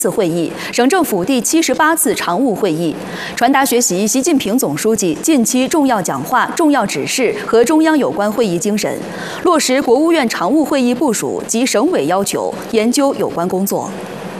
次会议，省政府第78次常务会议，传达学习习近平总书记近期重要讲话、重要指示和中央有关会议精神，落实国务院常务会议部署及省委要求，研究有关工作。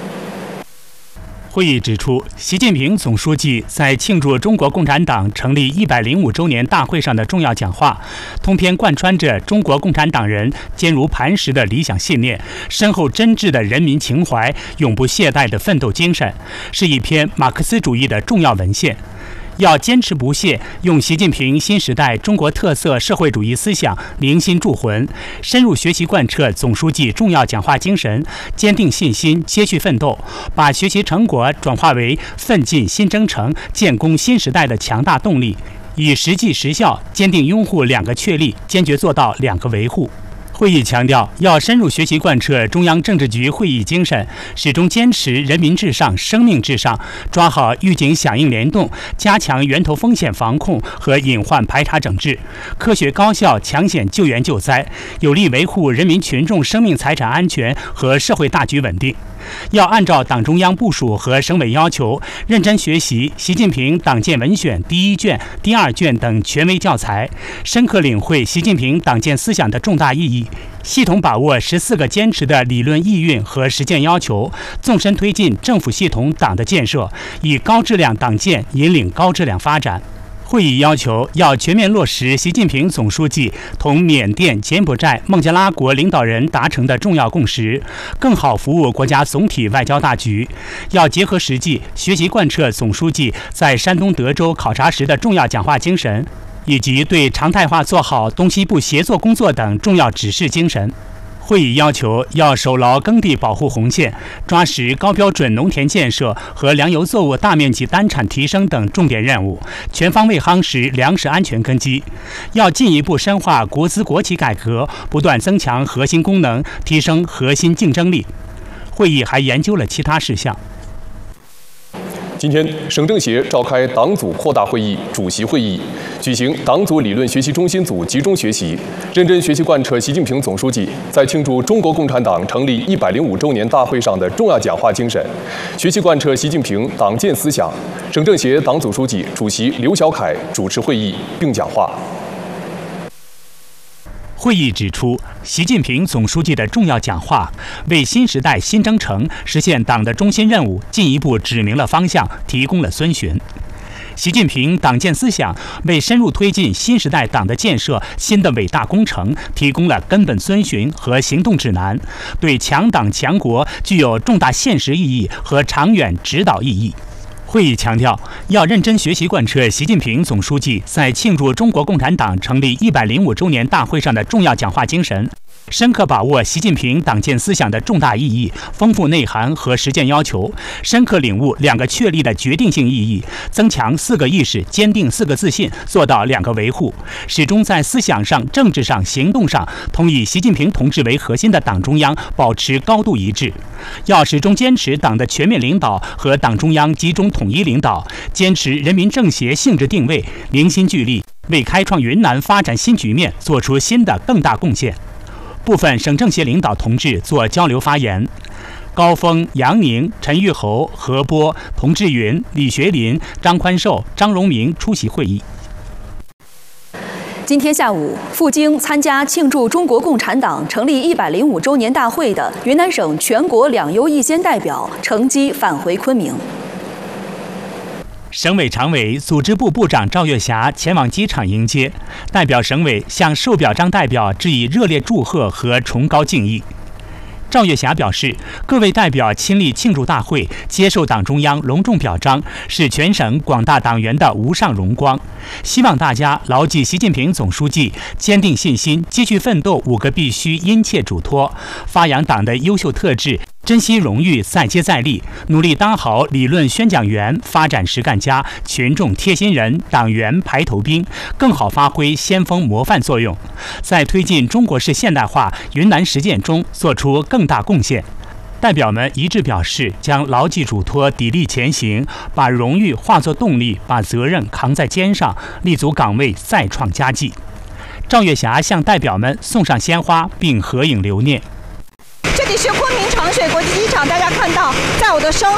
会议指出，习近平总书记在庆祝中国共产党成立105周年大会上的重要讲话，通篇贯穿着中国共产党人坚如磐石的理想信念、深厚真挚的人民情怀、永不懈怠的奋斗精神，是一篇马克思主义的重要文献。要坚持不懈，用习近平新时代中国特色社会主义思想凝心铸魂，深入学习贯彻总书记重要讲话精神，坚定信心，接续奋斗，把学习成果转化为奋进新征程、建功新时代的强大动力，以实际实效，坚定拥护2个确立，坚决做到2个维护。会议强调，要深入学习贯彻中央政治局会议精神，始终坚持人民至上、生命至上，抓好预警响应联动，加强源头风险防控和隐患排查整治，科学高效抢险救援救灾，有力维护人民群众生命财产安全和社会大局稳定。要按照党中央部署和省委要求，认真学习习近平党建文选第1卷、第2卷等权威教材，深刻领会习近平党建思想的重大意义，系统把握14个坚持的理论意蕴和实践要求，纵深推进政府系统党的建设，以高质量党建引领高质量发展。会议要求要全面落实习近平总书记同缅甸、柬埔寨、孟加拉国领导人达成的重要共识，更好服务国家总体外交大局。要结合实际，学习贯彻总书记在山东德州考察时的重要讲话精神，以及对常态化做好东西部协作工作等重要指示精神。会议要求要守牢耕地保护红线，抓实高标准农田建设和粮油作物大面积单产提升等重点任务，全方位夯实粮食安全根基。要进一步深化国资国企改革，不断增强核心功能，提升核心竞争力。会议还研究了其他事项。 今天，省政协召开党组扩大会议主席会议，举行党组理论学习中心组集中学习，认真学习贯彻习近平总书记在庆祝中国共产党成立105周年大会上的重要讲话精神，学习贯彻习近平党建思想。省政协党组书记、主席刘小凯主持会议并讲话。 会议指出，习近平总书记的重要讲话为新时代新征程实现党的中心任务进一步指明了方向，提供了遵循。习近平党建思想为深入推进新时代党的建设新的伟大工程提供了根本遵循和行动指南，对强党强国具有重大现实意义和长远指导意义。会议强调，要认真学习贯彻习近平总书记在庆祝中国共产党成立105周年大会上的重要讲话精神，深刻把握习近平党建思想的重大意义、丰富内涵和实践要求，深刻领悟2个确立的决定性意义，增强4个意识，坚定4个自信，做到2个维护，始终在思想上、政治上、行动上同以习近平同志为核心的党中央保持高度一致。要始终坚持党的全面领导和党中央集中统一领导，坚持人民政协性质定位，凝心聚力，为开创云南发展新局面做出新的更大贡献。部分省政协领导同志做交流发言，高峰、杨宁、陈玉侯、何波、童志云、李学林、张宽寿、张荣明出席会议。 今天下午，赴京参加庆祝中国共产党成立105周年大会的云南省全国2优1先代表乘机返回昆明。 省委常委、组织部部长赵月霞前往机场迎接，代表省委向受表彰代表致以热烈祝贺和崇高敬意。赵月霞表示，各位代表亲历庆祝大会，接受党中央隆重表彰，是全省广大党员的无上荣光。希望大家牢记习近平总书记坚定信心、继续奋斗5个必须殷切嘱托，发扬党的优秀特质，珍惜荣誉，再接再厉，努力当好理论宣讲员、发展实干家、群众贴心人、党员排头兵，更好发挥先锋模范作用，在推进中国式现代化云南实践中做出更大贡献。代表们一致表示，将牢记嘱托，砥砺前行，把荣誉化作动力，把责任扛在肩上，立足岗位，再创佳绩。赵月霞向代表们送上鲜花，并合影留念。 这里是昆明长水国际机场，大家看到，在我的身